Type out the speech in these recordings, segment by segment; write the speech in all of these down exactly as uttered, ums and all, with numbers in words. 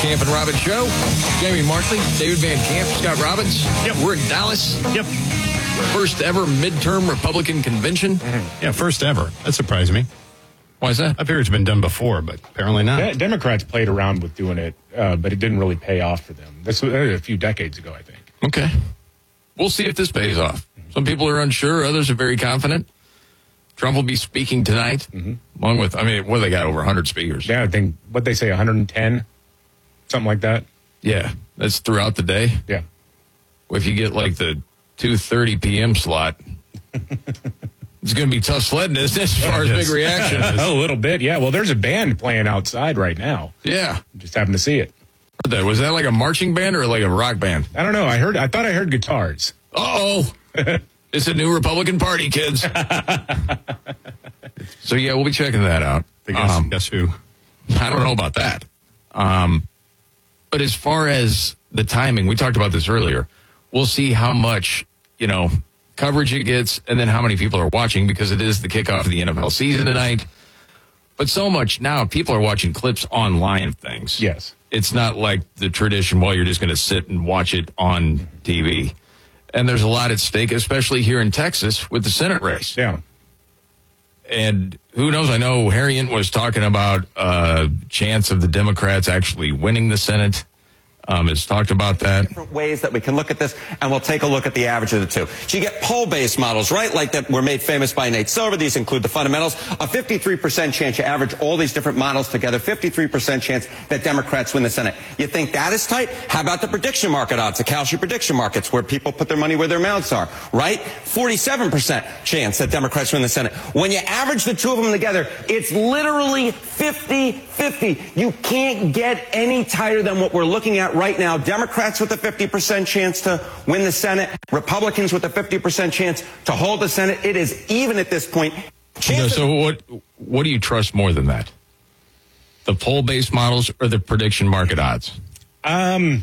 Camp and Robbins Show. Jamie Markley, David Van Camp, Scott Robbins. Yep. We're in Dallas. Yep. First ever midterm Republican convention. Mm-hmm. Yeah, first ever. That surprised me. Why is that? I figured it's been done before, but apparently not. De- Democrats played around with doing it, uh, but it didn't really pay off for them. This was uh, a few decades ago, I think. Okay. We'll see if this pays off. Some people are unsure. Others are very confident. Trump will be speaking tonight, mm-hmm. along with, I mean, what do they got, over one hundred speakers? Yeah, I think, what they say, one hundred ten? Something like that? Yeah, that's throughout the day. Yeah. Well, if you get like the two thirty p.m. slot, it's going to be tough sledding, isn't it, as far as big reaction? A little bit, yeah. Well, there's a band playing outside right now. Yeah. Just happened to see it. Was that like a marching band or like a rock band? I don't know. I heard. I thought I heard guitars. Uh-oh. It's a new Republican Party, kids. So, yeah, we'll be checking that out. I guess, um, guess who? I don't know about that. Um, but as far as the timing, we talked about this earlier. We'll see how much, you know, coverage it gets and then how many people are watching because it is the kickoff of the N F L season tonight. But so much now, people are watching clips online of things. Yes. It's not like the tradition, well, you're just going to sit and watch it on T V. And there's a lot at stake, especially here in Texas with the Senate race. Yeah. And who knows? I know Harriet was talking about a uh, chance of the Democrats actually winning the Senate. Um, has talked about that. Different ways that we can look at this, and we'll take a look at the average of the two. So you get poll-based models, right, like that were made famous by Nate Silver. These include the fundamentals. A fifty-three percent chance, you average all these different models together, fifty-three percent chance that Democrats win the Senate. You think that is tight? How about the prediction market odds, the Kalshi prediction markets, where people put their money where their mouths are, right? forty-seven percent chance that Democrats win the Senate. When you average the two of them together, it's literally fifty fifty. You can't get any tighter than what we're looking at right now. Democrats with a fifty percent chance to win the Senate, Republicans with a fifty percent chance to hold the Senate. It is even at this point. No, so what what do you trust more than that? The poll-based models or the prediction market odds? Um,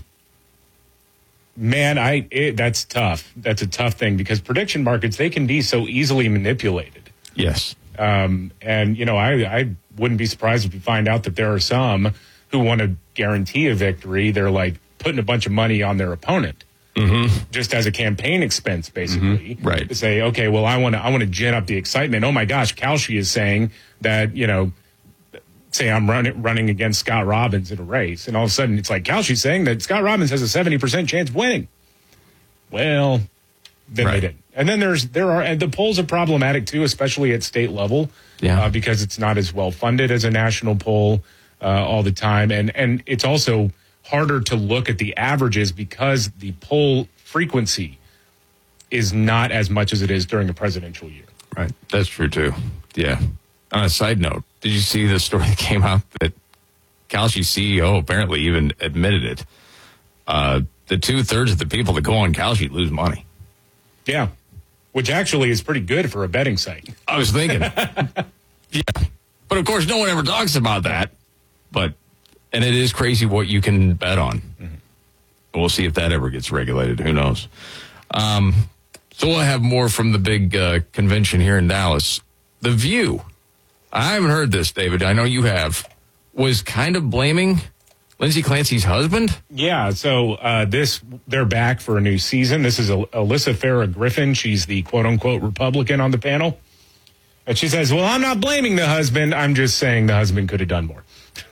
man, I it, that's tough. That's a tough thing because prediction markets, they can be so easily manipulated. Yes. Um, and, you know, I, I wouldn't be surprised if you find out that there are some who want to guarantee a victory. They're like putting a bunch of money on their opponent, mm-hmm. just as a campaign expense, basically. Mm-hmm. Right. To say, okay, well, I want to I want to gin up the excitement. Oh my gosh, Kalshi is saying that, you know, say I'm running running against Scott Robbins in a race, and all of a sudden it's like Kalshi's saying that Scott Robbins has a seventy percent chance of winning. Well, then right. they didn't. And then there's there are and the polls are problematic too, especially at state level, yeah, uh, because it's not as well funded as a national poll uh, all the time, and and it's also harder to look at the averages because the poll frequency is not as much as it is during a presidential year. Right, that's true too. Yeah. On a side note, did you see the story that came out that Kalshi's C E O apparently even admitted it? Uh, the two thirds of the people that go on Kalshi lose money. Yeah. Which actually is pretty good for a betting site. I was thinking. Yeah. But, of course, no one ever talks about that. But, and it is crazy what you can bet on. Mm-hmm. We'll see if that ever gets regulated. Who knows? Um, so we'll have more from the big uh, convention here in Dallas. The View, I haven't heard this, David. I know you have, was kind of blaming Lindsay Clancy's husband? Yeah, so uh, this they're back for a new season. This is Alyssa Farah Griffin. She's the quote-unquote Republican on the panel. And she says, well, I'm not blaming the husband. I'm just saying the husband could have done more.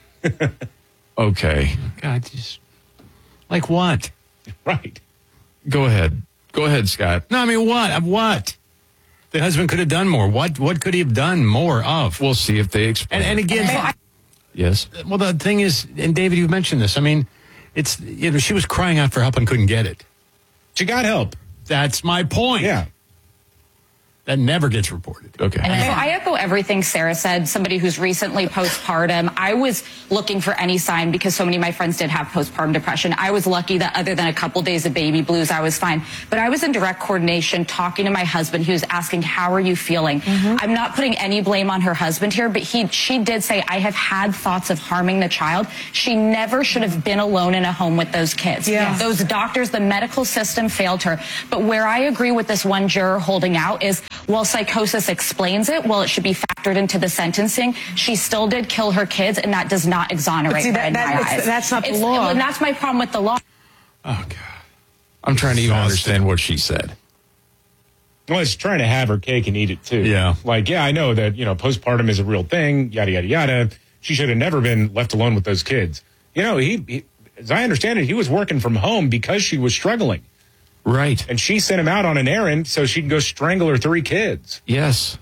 Okay. God, just, like what? Right. Go ahead. Go ahead, Scott. No, I mean, what? What? The husband could have done more. What What could he have done more of? We'll see if they explain. And, and again... I, Yes. Well, the thing is, and David, you've mentioned this. I mean, it's, you know, she was crying out for help and couldn't get it. She got help. That's my point. Yeah. That never gets reported. Okay. And so I echo everything Sarah said. Somebody who's recently postpartum. I was looking for any sign because so many of my friends did have postpartum depression. I was lucky that other than a couple days of baby blues, I was fine. But I was in direct coordination talking to my husband, who's asking, how are you feeling? Mm-hmm. I'm not putting any blame on her husband here, but he, she did say, I have had thoughts of harming the child. She never should have been alone in a home with those kids. Yeah. Those doctors, the medical system failed her. But where I agree with this one juror holding out is, while psychosis explains it, well, it should be factored into the sentencing. She still did kill her kids, and that does not exonerate see, her that, in that, my it's, eyes. That's not the it's, law. And that's my problem with the law. Oh, God. I'm trying to even understand what she said. Well, it's trying to have her cake and eat it too. Yeah. Like, yeah, I know that, you know, postpartum is a real thing, yada, yada, yada. She should have never been left alone with those kids. You know, he, he as I understand it, he was working from home because she was struggling. Right. And she sent him out on an errand so she can go strangle her three kids. Yes.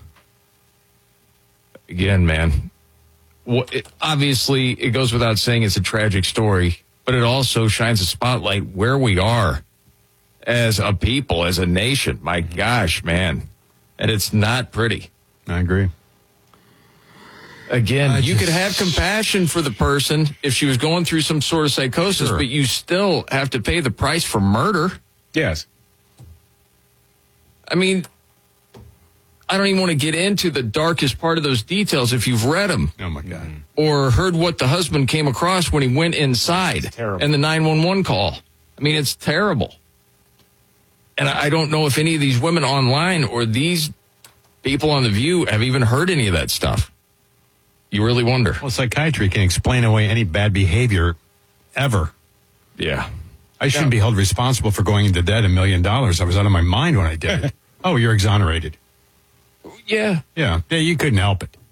Again, man. Well, it, obviously, it goes without saying it's a tragic story, but it also shines a spotlight where we are as a people, as a nation. My gosh, man. And it's not pretty. I agree. Again, I you just- could have compassion for the person if she was going through some sort of psychosis, Sure. but you still have to pay the price for murder. Yes. I mean, I don't even want to get into the darkest part of those details if you've read them. Oh, my God. Or heard what the husband came across when he went inside terrible. and the nine one one call. I mean, it's terrible. And I don't know if any of these women online or these people on The View have even heard any of that stuff. You really wonder. Well, psychiatry can explain away any bad behavior ever. Yeah. I shouldn't be held responsible for going into debt a million dollars. I was out of my mind when I did it. Oh, you're exonerated. Yeah. Yeah. Yeah, you couldn't help it.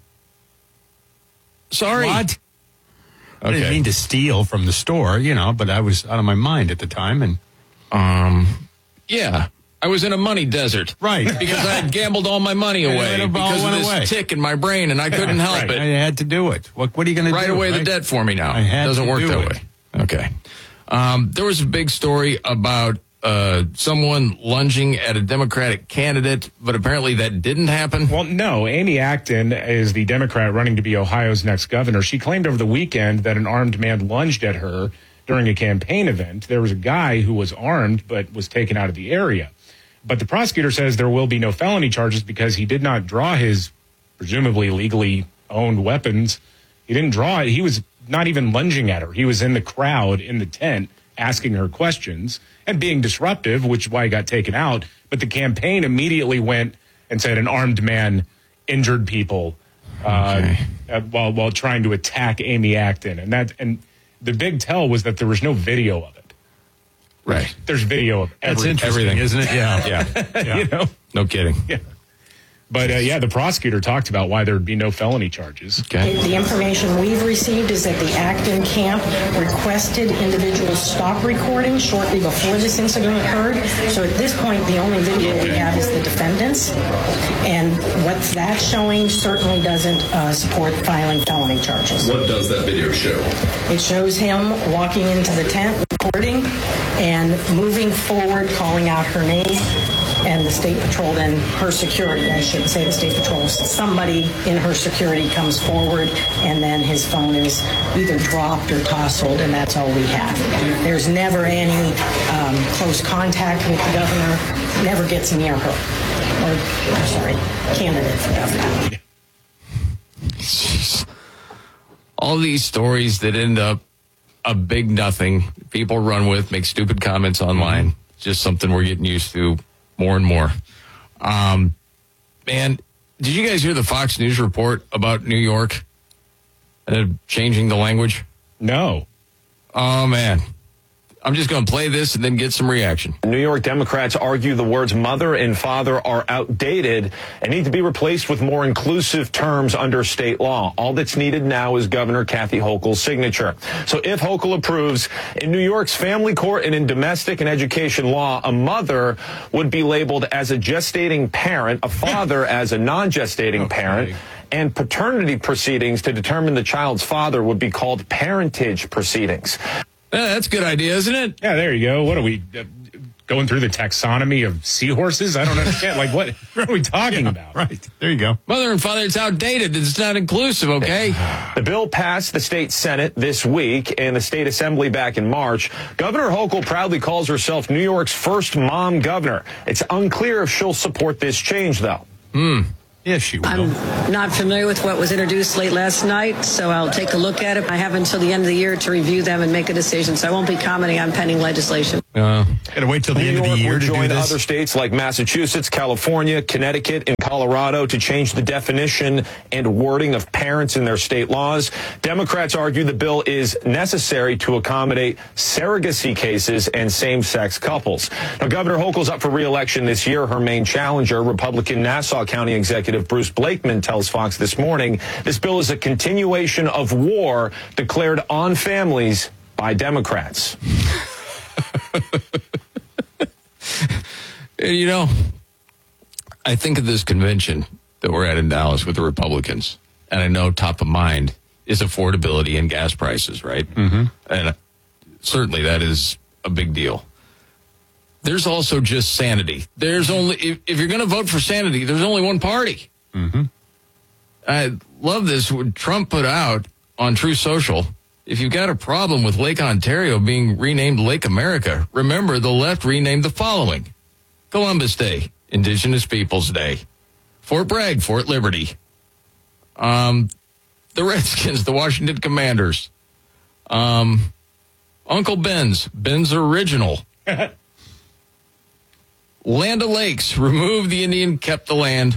Sorry. What? I didn't Okay. mean to steal from the store, you know, but I was out of my mind at the time. And Um, yeah. I was in a money desert. Right. Because I had gambled all my money And away it all because of went this away. tick in my brain, and I couldn't help right. it. I had to do it. What, what are you going to do? Right away the right? debt for me now. I had Doesn't to work do that it. way. Okay. Um, there was a big story about uh, someone lunging at a Democratic candidate, but apparently that didn't happen. Well, no. Amy Acton is the Democrat running to be Ohio's next governor. She claimed over the weekend that an armed man lunged at her during a campaign event. There was a guy who was armed but was taken out of the area. But the prosecutor says there will be no felony charges because he did not draw his presumably legally owned weapons. He didn't draw it. He was not even lunging at her. He was in the crowd in the tent asking her questions and being disruptive, which is why he got taken out. But the campaign immediately went and said an armed man injured people uh, Okay. uh, while while trying to attack Amy Acton. And that and the big tell was that there was no video of it. Right. There's video of That's every, interesting, everything. isn't it? Yeah. Yeah. Yeah. you know. No kidding. Yeah. But uh, yeah, the prosecutor talked about why there would be no felony charges. Okay. The information we've received is that the Acton camp requested individuals stop recording shortly before this incident occurred. So at this point, the only video we have is the defendants. And what that's showing certainly doesn't uh, support filing felony charges. What does that video show? It shows him walking into the tent, recording, and moving forward, calling out her name. And the State Patrol, then her security, I shouldn't say the State Patrol, somebody in her security comes forward, and then his phone is either dropped or tousled, and that's all we have. There's never any um, close contact with the governor, never gets near her. Or, I'm sorry, candidate for governor. Jeez. All these stories that end up a big nothing, people run with, make stupid comments online. Just something we're getting used to more and more. Um, man, did you guys hear the Fox News report about New York uh, changing the language? No. Oh, man. I'm just going to play this and then get some reaction. New York Democrats argue the words mother and father are outdated and need to be replaced with more inclusive terms under state law. All that's needed now is Governor Kathy Hochul's signature. So if Hochul approves, in New York's family court and in domestic and education law, a mother would be labeled as a gestating parent, a father as a non-gestating Okay. parent, and paternity proceedings to determine the child's father would be called parentage proceedings. Yeah, that's a good idea, isn't it? Yeah, there you go. What are we uh, going through the taxonomy of seahorses? I don't understand. Like, what, what are we talking about? Right. There you go. Mother and father, it's outdated. It's not inclusive, okay? The bill passed the state Senate this week and the state assembly back in March. Governor Hochul proudly calls herself New York's first mom governor. It's unclear if she'll support this change, though. Hmm. Yes, she will. I'm not familiar with what was introduced late last night, so I'll take a look at it. I have until the end of the year to review them and make a decision, so I won't be commenting on pending legislation. Uh, gotta wait till the New end of the York year would to do join this. other states like Massachusetts, California, Connecticut, and Colorado to change the definition and wording of parents in their state laws. Democrats argue the bill is necessary to accommodate surrogacy cases and same-sex couples. Now, Governor Hochul's up for re-election this year. Her main challenger, Republican Nassau County Executive Bruce Blakeman, tells Fox this morning this bill is a continuation of war declared on families by Democrats. You know, I think of this convention that we're at in Dallas with the Republicans, and I know top of mind is affordability and gas prices, right? Mm-hmm. And certainly that is a big deal. There's also just sanity. There's only, if, if you're going to vote for sanity, there's only one party. Mm-hmm. I love this. What Trump put out on True Social, if you've got a problem with Lake Ontario being renamed Lake America, remember the left renamed the following: Columbus Day, Indigenous Peoples Day, Fort Bragg, Fort Liberty, um, the Redskins, the Washington Commanders, um, Uncle Ben's, Ben's Original, Land O'Lakes, remove the Indian, kept the land.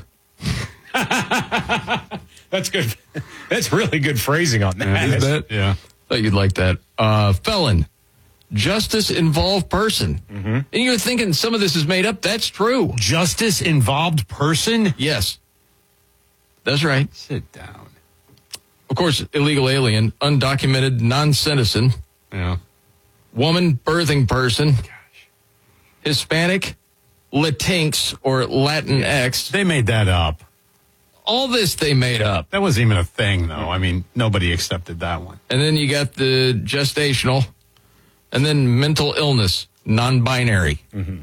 That's good. That's really good phrasing on that. Is that? Yeah. Thought you'd like that. Uh, felon, justice involved person. Mm-hmm. And you're thinking some of this is made up. That's true. Justice involved person? Yes. That's right. Sit down. Of course, illegal alien, undocumented non-citizen, Yeah. woman birthing person, Hispanic, Latinx or Latinx. They made that up. All this they made up. That wasn't even a thing, though. I mean, nobody accepted that one. And then you got the gestational, and then mental illness, non-binary. Mm-hmm.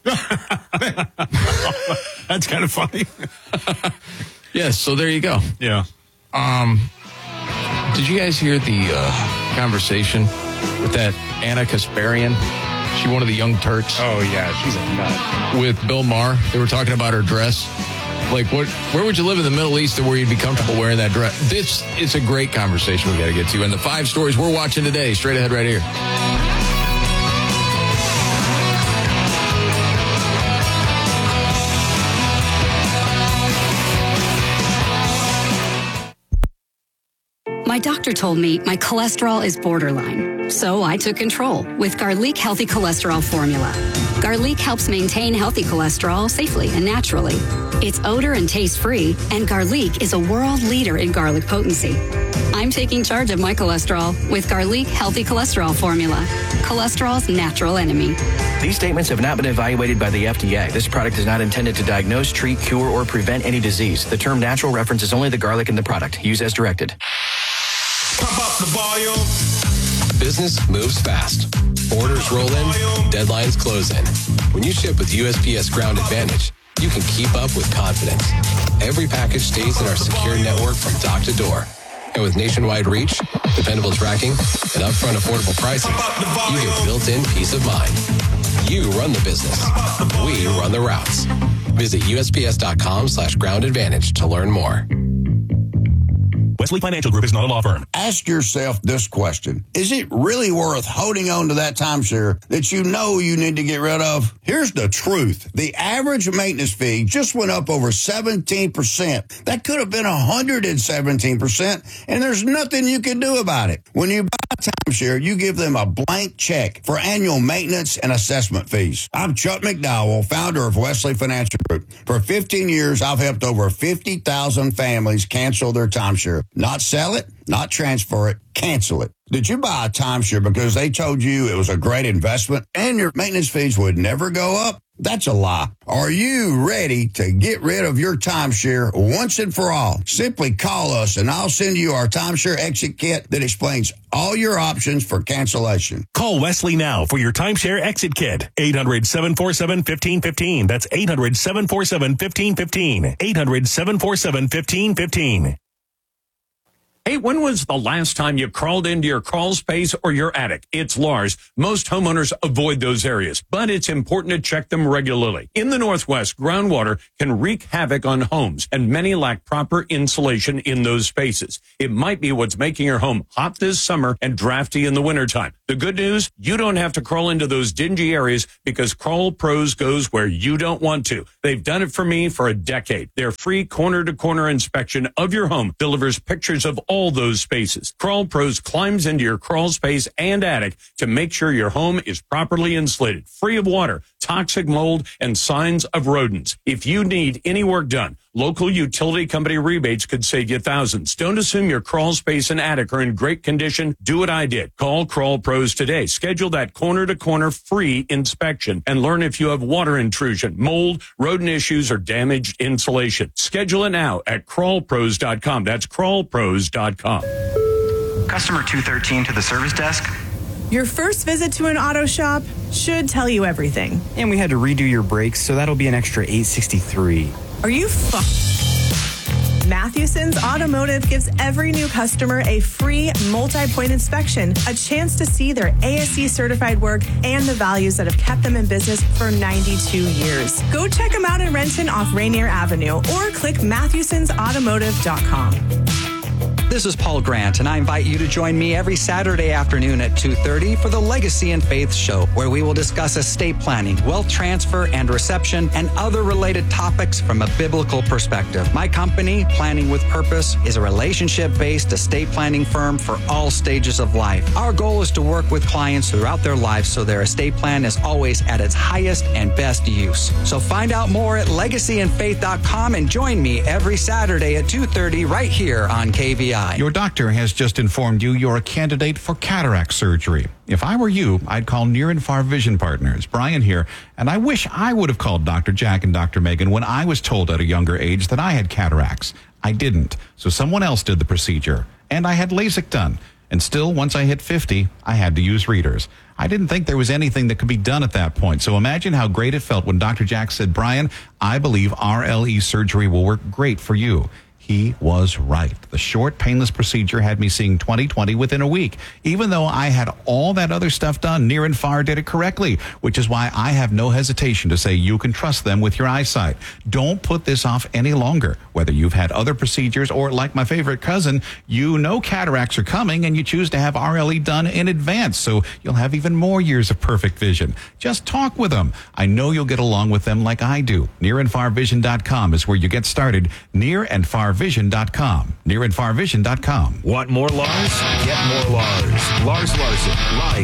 That's kind of funny. Yes, so there you go. Yeah. Um, did you guys hear the uh, conversation with that Anna Kasparian? She one of the Young Turks. Oh, yeah, she's a nut. With Bill Maher. They were talking about her dress. Like, what? Where would you live in the Middle East where you'd be comfortable wearing that dress? This it's a great conversation we got to get to. And the five stories we're watching today, straight ahead right here. My doctor told me my cholesterol is borderline, so I took control with Garlic Healthy Cholesterol Formula. Garlic helps maintain healthy cholesterol safely and naturally. It's odor and taste-free, and Garlic is a world leader in garlic potency. I'm taking charge of my cholesterol with Garlic Healthy Cholesterol Formula, cholesterol's natural enemy. These statements have not been evaluated by the F D A. This product is not intended to diagnose, treat, cure, or prevent any disease. The term natural references only the garlic in the product. Use as directed. Pump up the volume. Business moves fast. Orders roll in, deadlines close in. When you ship with U S P S Ground Advantage, you can keep up with confidence. Every package stays in our secure network from dock to door. And with nationwide reach, dependable tracking, and upfront affordable pricing, you get built-in peace of mind. You run the business. We run the routes. Visit U S P S dot com slash ground advantage to learn more. Wesley Financial Group is not a law firm. Ask yourself this question. Is it really worth holding on to that timeshare that you know you need to get rid of? Here's the truth. The average maintenance fee just went up over seventeen percent. That could have been one hundred seventeen percent, and there's nothing you can do about it. When you buy a timeshare, you give them a blank check for annual maintenance and assessment fees. I'm Chuck McDowell, founder of Wesley Financial Group. For fifteen years, I've helped over fifty thousand families cancel their timeshare. Not sell it, not transfer it, cancel it. Did you buy a timeshare because they told you it was a great investment and your maintenance fees would never go up? That's a lie. Are you ready to get rid of your timeshare once and for all? Simply call us and I'll send you our timeshare exit kit that explains all your options for cancellation. Call Wesley now for your timeshare exit kit. eight hundred, seven four seven, one five one five. That's eight hundred, seven four seven, one five one five. eight hundred, seven four seven, one five one five. Hey, when was the last time you crawled into your crawl space or your attic? It's Lars. Most homeowners avoid those areas, but it's important to check them regularly. In the Northwest, groundwater can wreak havoc on homes, and many lack proper insulation in those spaces. It might be what's making your home hot this summer and drafty in the wintertime. The good news, you don't have to crawl into those dingy areas because Crawl Pros goes where you don't want to. They've done it for me for a decade. Their free corner-to-corner inspection of your home delivers pictures of all those spaces. Crawl Pros climbs into your crawl space and attic to make sure your home is properly insulated, free of water, toxic mold, and signs of rodents. If you need any work done, local utility company rebates could save you thousands. Don't assume your crawl space and attic are in great condition. Do what I did. Call Crawl Pros today. Schedule that corner-to-corner free inspection and learn if you have water intrusion, mold, rodent issues, or damaged insulation. Schedule it now at crawl pros dot com. That's crawl pros dot com. Customer two thirteen to the service desk. Your first visit to an auto shop should tell you everything. And we had to redo your brakes, so that'll be an extra eight sixty-three. Are you fu- Mathewson's Automotive gives every new customer a free multi-point inspection, a chance to see their A S E certified work and the values that have kept them in business for ninety-two years. Go check them out in Renton off Rainier Avenue or click Mathewsons Automotive dot com. This is Paul Grant, and I invite you to join me every Saturday afternoon at two thirty for the Legacy and Faith Show, where we will discuss estate planning, wealth transfer and reception, and other related topics from a biblical perspective. My company, Planning with Purpose, is a relationship-based estate planning firm for all stages of life. Our goal is to work with clients throughout their lives so their estate plan is always at its highest and best use. So find out more at legacy and faith dot com and join me every Saturday at two thirty right here on K V I. Your doctor has just informed you you're a candidate for cataract surgery. If I were you, I'd call Near and Far Vision Partners. Brian here, and I wish I would have called Doctor Jack and Doctor Megan when I was told at a younger age that I had cataracts. I didn't, so someone else did the procedure, and I had LASIK done. And still, once I hit fifty, I had to use readers. I didn't think there was anything that could be done at that point. So imagine how great it felt when Doctor Jack said, Brian, I believe R L E surgery will work great for you. He was right. The short, painless procedure had me seeing twenty twenty within a week. Even though I had all that other stuff done, Near and Far did it correctly, which is why I have no hesitation to say you can trust them with your eyesight. Don't put this off any longer. Whether you've had other procedures or, like my favorite cousin, you know cataracts are coming and you choose to have R L E done in advance, so you'll have even more years of perfect vision. Just talk with them. I know you'll get along with them like I do. near and far vision dot com is where you get started. near and far vision dot com. near and far vision dot com. Want more Lars? Get more Lars. Lars Larson, live